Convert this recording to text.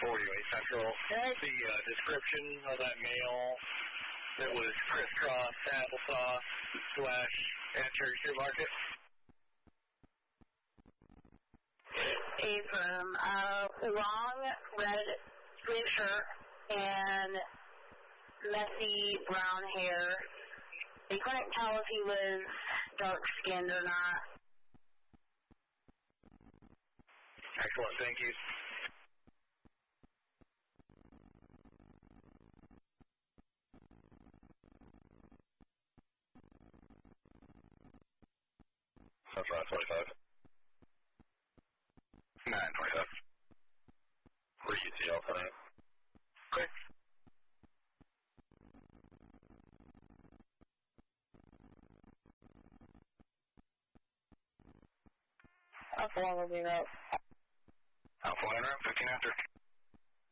48 Central. Can I have the description of that male that was crisscrossed applesauce / at Cherry Street Market? Abram, long red sleeve shirt and messy brown hair. They couldn't tell if he was dark-skinned or not. Excellent, thank you. That's right, 25. 925. Re-ECL for that. Okay. Alpha 1 will be out. Alpha 1 route, 15 after.